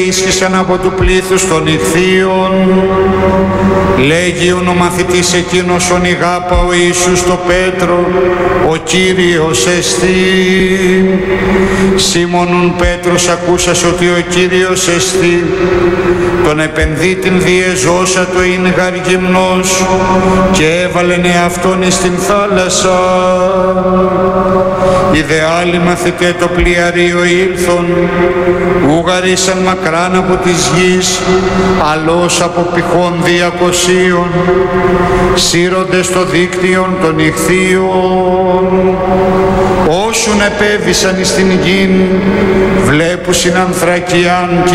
ίσχυσαν από του πλήθους των ηχθείων. Λέγει ο μαθητής εκείνος ον ηγάπα ο Ιησούς το Πέτρο, ο Κύριος εστί. Σίμωνον Πέτρος ακούσας ότι ο Κύριος εστί, τον επενδύτην διεζώσα το ειν γαρ γυμνός, και έβαλεν εαυτόν εις την θάλασσα. Είδε άλλοι μαθητέ το πλοιαρίο ήλθον, ούγαρίσαν μακράν από της γης, αλλός από πηχών 200, σύρονται στο δίκτυον των ηχθείων. Όσουν επέβησαν εις την γην, βλέπουσιν ανθρακιάν